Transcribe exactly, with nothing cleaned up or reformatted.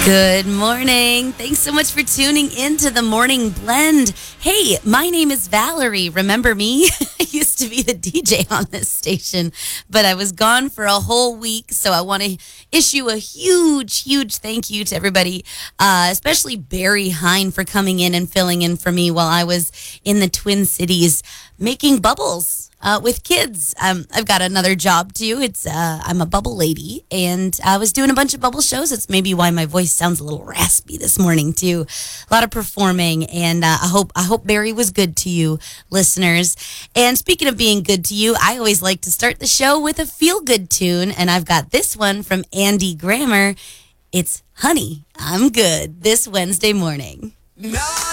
Good morning. Thanks so much for tuning in to the Morning Blend. Hey, my name is Valerie. Remember me? I used to be the D J on this station, but I was gone for a whole week, so I want to issue a huge, huge thank you to everybody, uh, especially Barry Hine for coming in and filling in for me while I was in the Twin Cities making bubbles. Uh, with kids. Um, I've got another job too. It's uh, I'm a bubble lady, and I was doing a bunch of bubble shows. It's maybe why my voice sounds a little raspy this morning too. A lot of performing, and uh, I hope I hope Barry was good to you, listeners. And speaking of being good to you, I always like to start the show with a feel-good tune, and I've got this one from Andy Grammer. It's "Honey, I'm Good" this Wednesday morning. No.